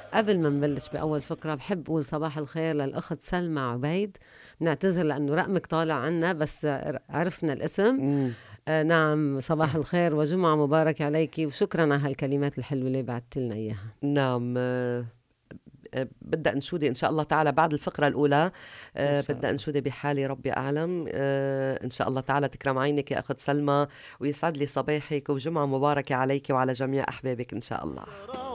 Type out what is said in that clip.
قبل ما نبلش بأول فقرة بحب أقول صباح الخير للأخت سلمى عبيد. نعتذر لأنه رقمك طالع عنا بس عرفنا الاسم. مم. نعم، صباح الخير وجمعة مباركة عليكي، وشكرا على هالكلمات الحلوة اللي بعثت لنا إياها. نعم. بدأ أنشودي إن شاء الله تعالى بعد الفقرة الأولى. إن شاء بدأ الله. أنشودي بحالي ربي أعلم. إن شاء الله تعالى تكرم عينك يا أخت سلمى، ويسعد لي صباحك، وجمعة مباركة عليك وعلى جميع أحبابك إن شاء الله.